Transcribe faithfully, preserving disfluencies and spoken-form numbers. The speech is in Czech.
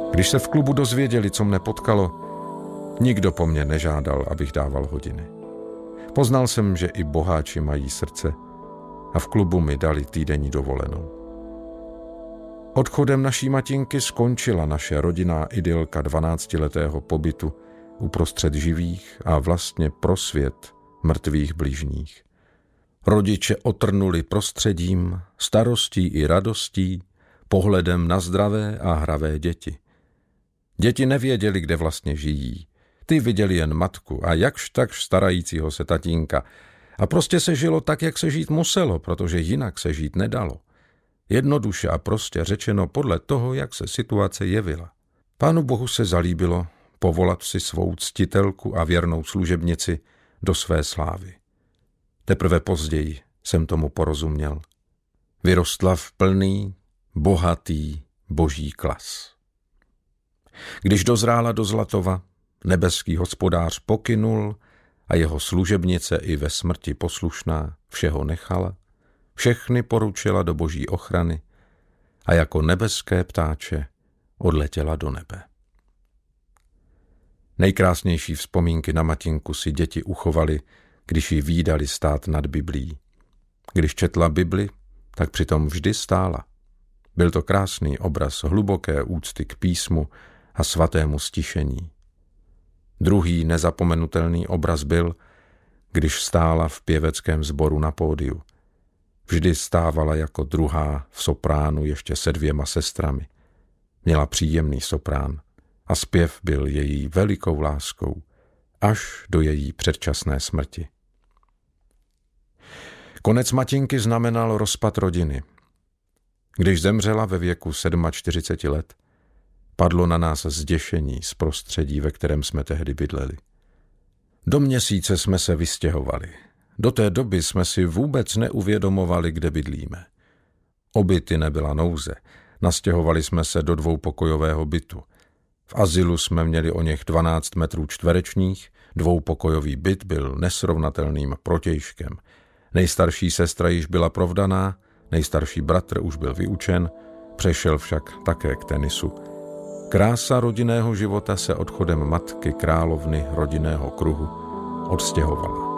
Když se v klubu dozvěděli, co mne potkalo, nikdo po mně nežádal, abych dával hodiny. Poznal jsem, že i boháči mají srdce a v klubu mi dali týdenní dovolenou. Odchodem naší matinky skončila naše rodinná idylka dvanáctiletého pobytu uprostřed živých a vlastně pro svět mrtvých bližních. Rodiče otrnuli prostředím, starostí i radostí, pohledem na zdravé a hravé děti. Děti nevěděli, kde vlastně žijí. Ty viděli jen matku a jakž takž starajícího se tatínka. A prostě se žilo tak, jak se žít muselo, protože jinak se žít nedalo. Jednoduše a prostě řečeno podle toho, jak se situace jevila. Pánu Bohu se zalíbilo povolat si svou ctitelku a věrnou služebnici do své slávy. Teprve později jsem tomu porozuměl. Vyrostla v plný, bohatý boží klas. Když dozrála do Zlatova, nebeský hospodář pokynul a jeho služebnice i ve smrti poslušná všeho nechala, všechny poručila do boží ochrany a jako nebeské ptáče odletěla do nebe. Nejkrásnější vzpomínky na matinku si děti uchovali, když ji vídali stát nad Biblií. Když četla Bibli, tak přitom vždy stála. Byl to krásný obraz hluboké úcty k písmu a svatému stišení. Druhý nezapomenutelný obraz byl, když stála v pěveckém sboru na pódiu. Vždy stávala jako druhá v sopránu ještě se dvěma sestrami. Měla příjemný soprán a zpěv byl její velikou láskou až do její předčasné smrti. Konec matinky znamenal rozpad rodiny. Když zemřela ve věku čtyřiceti sedmi let, padlo na nás zděšení z prostředí, ve kterém jsme tehdy bydleli. Do měsíce jsme se vystěhovali. Do té doby jsme si vůbec neuvědomovali, kde bydlíme. O byty nebyla nouze. Nastěhovali jsme se do dvoupokojového bytu. V azylu jsme měli o něch dvanáct metrů čtverečních, dvoupokojový byt byl nesrovnatelným protějškem. Nejstarší sestra již byla provdaná, nejstarší bratr už byl vyučen, přešel však také k tenisu. Krása rodinného života se odchodem matky královny rodinného kruhu odstěhovala.